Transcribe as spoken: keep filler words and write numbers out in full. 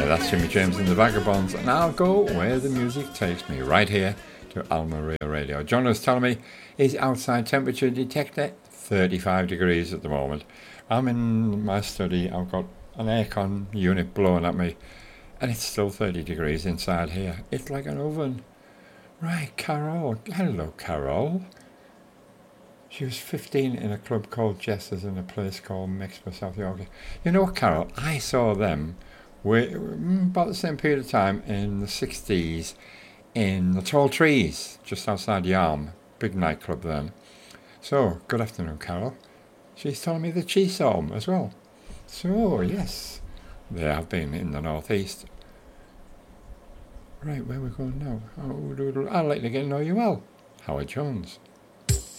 that's Jimmy James and the Vagabonds, and I'll go where the music takes me, right here to Alma Radio. John was telling me his outside temperature detector, thirty-five degrees at the moment. I'm in my study, I've got an aircon unit blowing at me, and it's still thirty degrees inside here. It's like an oven. Right, Carol. Hello, Carol. She was fifteen in a club called Jester's in a place called Mexborough, South Yorkshire. You know what, Carol? I saw them way, about the same period of time in the sixties in the Tall Trees, just outside Yarm. Big nightclub then. So, good afternoon, Carol. She's telling me that she saw them as well. So, yes, they have been in the northeast. Right, where are we going now? Oh, I'd like to get to know you well. Howard Jones.